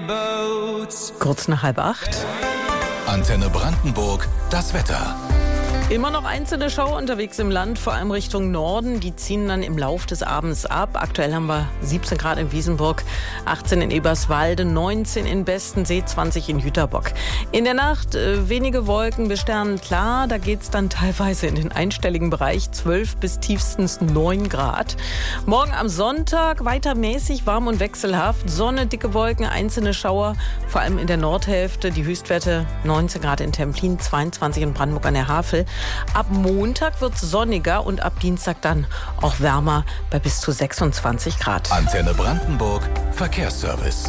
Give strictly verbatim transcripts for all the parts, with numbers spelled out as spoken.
Kurz nach halb acht. Antenne Brandenburg, das Wetter. Immer noch einzelne Schauer unterwegs im Land, vor allem Richtung Norden. Die ziehen dann im Lauf des Abends ab. Aktuell haben wir siebzehn Grad in Wiesenburg, achtzehn in Eberswalde, neunzehn in Bestensee, zwanzig in Jüterbock. In der Nacht äh, wenige Wolken bis sternenklar. Da geht es dann teilweise in den einstelligen Bereich, zwölf bis tiefstens neun Grad. Morgen am Sonntag weiter mäßig warm und wechselhaft. Sonne, dicke Wolken, einzelne Schauer, vor allem in der Nordhälfte. Die Höchstwerte neunzehn Grad in Templin, zweiundzwanzig in Brandenburg an der Havel. Ab Montag wird es sonniger und ab Dienstag dann auch wärmer bei bis zu sechsundzwanzig Grad. Antenne Brandenburg, Verkehrsservice.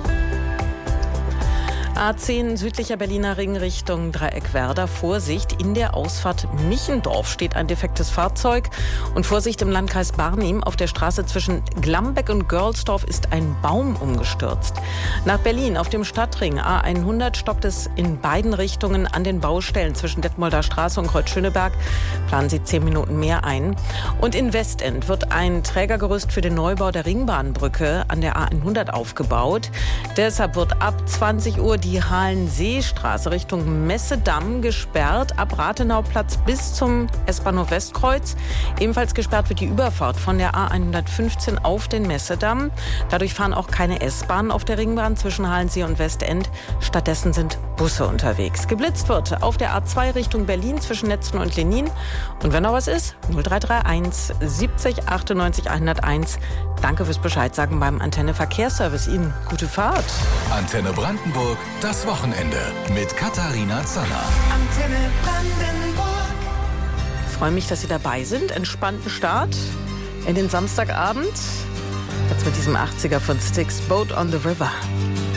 A zehn südlicher Berliner Ring Richtung Dreieckwerder. Vorsicht, in der Ausfahrt Michendorf steht ein defektes Fahrzeug. Und Vorsicht im Landkreis Barnim. Auf der Straße zwischen Glambeck und Görlsdorf ist ein Baum umgestürzt. Nach Berlin auf dem Stadtring A hundert stockt es in beiden Richtungen an den Baustellen zwischen Detmolder Straße und Kreuz-Schöneberg. Planen Sie zehn Minuten mehr ein. Und in Westend wird ein Trägergerüst für den Neubau der Ringbahnbrücke an der A hundert aufgebaut. Deshalb wird ab zwanzig Uhr die Halenseestraße Richtung Messedamm gesperrt, ab Rathenauplatz bis zum S-Bahnhof Westkreuz. Ebenfalls gesperrt wird die Überfahrt von der A hundertfünfzehn auf den Messedamm. Dadurch fahren auch keine S-Bahnen auf der Ringbahn zwischen Halensee und Westend. Stattdessen sind Busse unterwegs. Geblitzt wird auf der A zwei Richtung Berlin zwischen Netzen und Lenin. Und wenn noch was ist, null drei drei eins siebzig achtundneunzig hunderteins. Danke fürs Bescheid sagen beim Antenne Verkehrsservice. Ihnen gute Fahrt. Antenne Brandenburg, das Wochenende mit Katharina Zanner. Antenne Brandenburg. Ich freue mich, dass Sie dabei sind. Entspannten Start in den Samstagabend. Jetzt mit diesem achtziger von Styx, Boat on the River.